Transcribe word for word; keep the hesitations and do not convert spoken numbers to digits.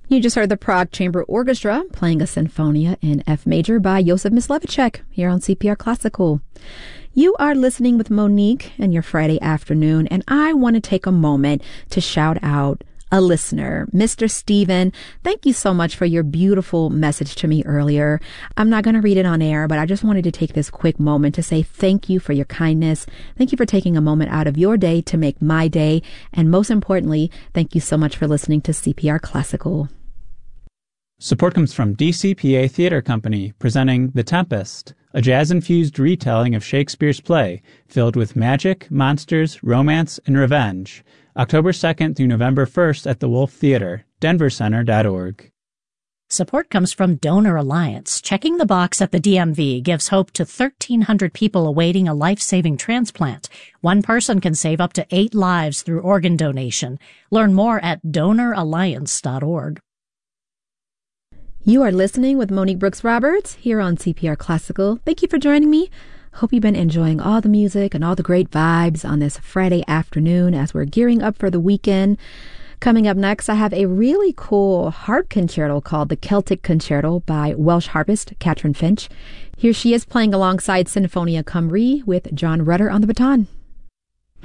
You just heard the Prague Chamber Orchestra playing a Sinfonia in F major by Josef Mysliveček here on C P R Classical. You are listening with Monique in your Friday afternoon, and I want to take a moment to shout out a listener, Mister Steven. Thank you so much for your beautiful message to me earlier. I'm not going to read it on air, but I just wanted to take this quick moment to say thank you for your kindness. Thank you for taking a moment out of your day to make my day. And most importantly, thank you so much for listening to C P R Classical. Support comes from D C P A Theater Company, presenting The Tempest, a jazz-infused retelling of Shakespeare's play filled with magic, monsters, romance, and revenge. October second through November first at the Wolf Theater, denver center dot org. Support comes from Donor Alliance. Checking the box at the D M V gives hope to thirteen hundred people awaiting a life-saving transplant. One person can save up to eight lives through organ donation. Learn more at donor alliance dot org. You are listening with Monique Brooks Roberts here on C P R Classical. Thank you for joining me. Hope you've been enjoying all the music and all the great vibes on this Friday afternoon as we're gearing up for the weekend. Coming up next, I have a really cool harp concerto called the Celtic Concerto by Welsh harpist Catherine Finch. Here she is playing alongside Sinfonia Cymru with John Rutter on the baton.